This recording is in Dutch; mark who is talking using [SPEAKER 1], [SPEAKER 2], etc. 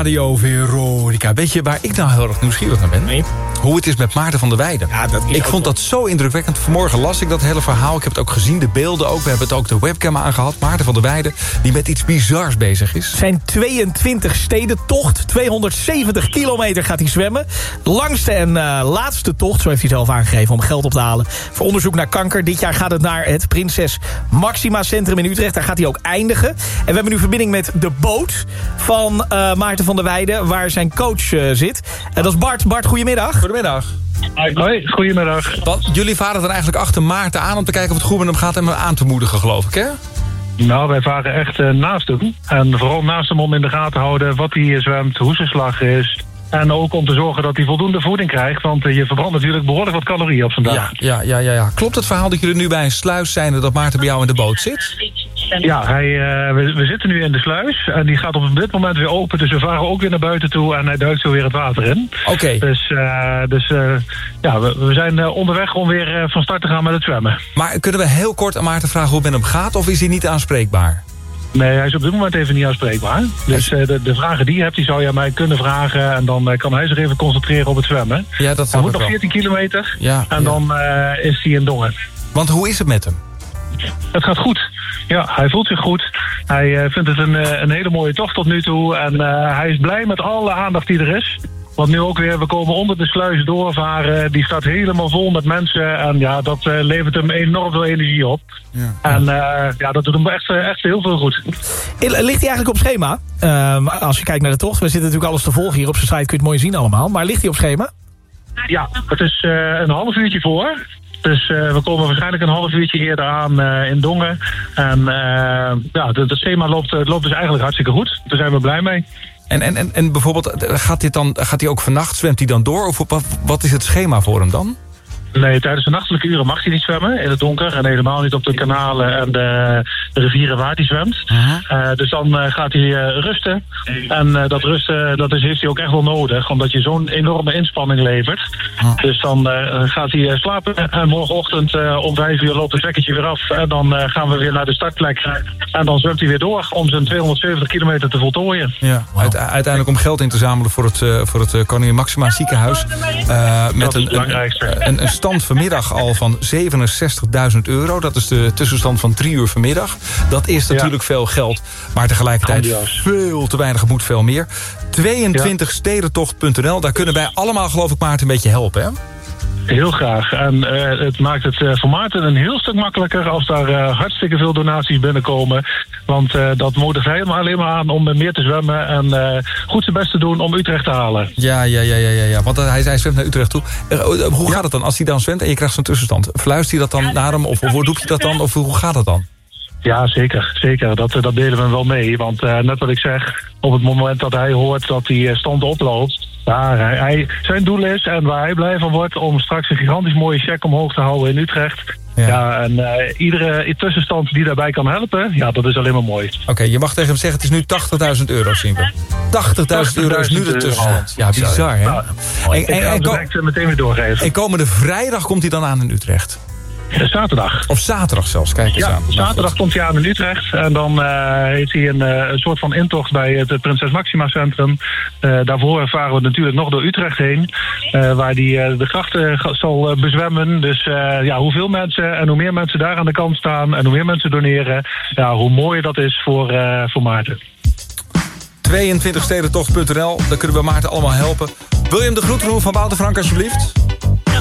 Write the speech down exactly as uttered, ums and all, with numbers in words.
[SPEAKER 1] Radio Veronica. Weet je waar ik nou heel erg nieuwsgierig naar ben?
[SPEAKER 2] Nee.
[SPEAKER 1] Hoe het is met Maarten van der Weijden.
[SPEAKER 2] Ja, dat is
[SPEAKER 1] ik vond
[SPEAKER 2] wel...
[SPEAKER 1] dat zo indrukwekkend. Vanmorgen las ik dat hele verhaal. Ik heb het ook gezien, de beelden ook. We hebben het ook de webcam aangehad. Maarten van der Weijden, die met iets bizars bezig is.
[SPEAKER 2] Zijn tweeëntwintig stedentocht. tweehonderdzeventig kilometer gaat hij zwemmen. Langste en uh, laatste tocht, zo heeft hij zelf aangegeven, om geld op te halen voor onderzoek naar kanker. Dit jaar gaat het naar het Prinses Maxima Centrum in Utrecht. Daar gaat hij ook eindigen. En we hebben nu verbinding met de boot van uh, Maarten van der Weijden, waar zijn coach uh, zit. En dat is Bart. Bart, goedemiddag.
[SPEAKER 1] Goedemiddag.
[SPEAKER 3] Hoi, goedemiddag.
[SPEAKER 1] Wat, jullie varen er eigenlijk achter Maarten aan om te kijken of het goed met hem gaat en hem aan te moedigen, geloof ik, hè?
[SPEAKER 3] Nou, wij varen echt uh, naast hem. En vooral naast hem om in de gaten te houden wat hij zwemt, hoe zijn slag is. En ook om te zorgen dat hij voldoende voeding krijgt. Want uh, je verbrandt natuurlijk behoorlijk wat calorieën op zo'n dag.
[SPEAKER 1] Ja, ja, ja, ja, ja. Klopt het verhaal dat jullie nu bij een sluis zijn en dat Maarten bij jou in de boot zit?
[SPEAKER 3] Ja, hij, uh, we, we zitten nu in de sluis. En die gaat op dit moment weer open. Dus we varen ook weer naar buiten toe. En hij duikt zo weer het water in.
[SPEAKER 1] Oké. Okay.
[SPEAKER 3] Dus, uh, dus uh, ja, we, we zijn uh, onderweg om weer uh, van start te gaan met het zwemmen.
[SPEAKER 1] Maar kunnen we heel kort aan Maarten vragen hoe het met hem gaat? Of is hij niet aanspreekbaar?
[SPEAKER 3] Nee, hij is op dit moment even niet aanspreekbaar. Dus uh, de, de vragen die je hebt, die zou je aan mij kunnen vragen. En dan uh, kan hij zich even concentreren op het zwemmen.
[SPEAKER 1] Ja, dat
[SPEAKER 3] hij moet nog
[SPEAKER 1] wel.
[SPEAKER 3] veertien kilometer.
[SPEAKER 1] Ja,
[SPEAKER 3] en
[SPEAKER 1] ja.
[SPEAKER 3] dan uh, is hij in Dongen.
[SPEAKER 1] Want hoe is het met hem?
[SPEAKER 3] Het gaat goed. Ja, hij voelt zich goed. Hij uh, vindt het een, uh, een hele mooie tocht tot nu toe. En uh, hij is blij met alle aandacht die er is. Want nu ook weer, we komen onder de sluis doorvaren. Die staat helemaal vol met mensen. En ja, dat uh, levert hem enorm veel energie op. Ja. En uh, ja, dat doet hem echt, echt heel veel goed.
[SPEAKER 2] Ligt hij eigenlijk op schema? Uh, als je kijkt naar de tocht. We zitten natuurlijk alles te volgen hier op zijn site. Kun je het mooi zien allemaal. Maar ligt hij op schema?
[SPEAKER 3] Ja, het is uh, een half uurtje voor. Dus uh, we komen waarschijnlijk een half uurtje eerder aan uh, in Dongen. En uh, ja, het schema loopt, loopt dus eigenlijk hartstikke goed. Daar zijn we blij mee.
[SPEAKER 1] En, en, en, en bijvoorbeeld, gaat, dit dan, gaat hij ook vannacht, zwemt hij dan door? Of wat, wat is het schema voor hem dan?
[SPEAKER 3] Nee, tijdens de nachtelijke uren mag hij niet zwemmen in het donker. En helemaal niet op de kanalen en de, de rivieren waar hij zwemt. Uh-huh. Uh, dus dan uh, gaat hij uh, rusten. En uh, dat rusten dat is, heeft hij ook echt wel nodig. Omdat je zo'n enorme inspanning levert. Uh-huh. Dus dan uh, gaat hij uh, slapen. En morgenochtend uh, om vijf uur loopt het wekkertje weer af. En dan uh, gaan we weer naar de startplek. En dan zwemt hij weer door om zijn tweehonderdzeventig kilometer te voltooien.
[SPEAKER 1] Ja, wow. Uite- uiteindelijk om geld in te zamelen voor het, uh, voor het uh, Koningin Maxima ziekenhuis. Uh, met een, een, een, een stand vanmiddag al van zevenenzestigduizend euro. Dat is de tussenstand van drie uur vanmiddag. Dat is natuurlijk ja. veel geld. Maar tegelijkertijd veel te weinig. Het moet veel meer. tweeëntwintig stedentocht punt n l. Daar kunnen wij allemaal, geloof ik, Maarten, een beetje helpen, hè?
[SPEAKER 3] Heel graag. En uh, het maakt het uh, voor Maarten een heel stuk makkelijker als daar uh, hartstikke veel donaties binnenkomen. Want uh, dat moedigeert hem alleen maar aan om meer te zwemmen en uh, goed zijn best te doen om Utrecht te halen.
[SPEAKER 1] Ja, ja, ja, ja, ja, ja. Want hij, hij zwemt naar Utrecht toe. Uh, hoe gaat het dan als hij dan zwemt en je krijgt zo'n tussenstand? Verluistert hij dat dan naar hem of, of hoe doe je dat dan? Of hoe gaat het dan?
[SPEAKER 3] Ja, zeker. zeker. Dat, dat delen we wel mee. Want uh, net wat ik zeg, op het moment dat hij hoort dat die stand oploopt, ja, hij, hij, zijn doel is en waar hij blij van wordt om straks een gigantisch mooie cheque omhoog te houden in Utrecht. Ja, ja en uh, iedere tussenstand die daarbij kan helpen, ja, dat is alleen maar mooi.
[SPEAKER 1] Oké, okay, je mag tegen hem zeggen, het is nu tachtigduizend euro, zien we. tachtigduizend euro is nu de tussenstand. Ja, bizar, hè?
[SPEAKER 3] Ja, en, en, en, en, ko- meteen weer doorgeven.
[SPEAKER 1] En komende vrijdag komt hij dan aan in Utrecht.
[SPEAKER 3] Zaterdag.
[SPEAKER 1] Of zaterdag zelfs, kijk eens
[SPEAKER 3] ja,
[SPEAKER 1] aan.
[SPEAKER 3] Zaterdag komt hij aan in Utrecht. En dan uh, heeft hij een, uh, een soort van intocht bij het Prinses Maxima Centrum. Uh, daarvoor varen we natuurlijk nog door Utrecht heen. Uh, waar hij uh, de grachten uh, zal uh, bezwemmen. Dus uh, ja, hoeveel mensen en hoe meer mensen daar aan de kant staan. En hoe meer mensen doneren. Ja, hoe mooier dat is voor, uh, voor Maarten.
[SPEAKER 1] tweeëntwintig stedentocht punt n l, daar kunnen we Maarten allemaal helpen. Wil je hem de groeten doen van Wouter Frank, alsjeblieft?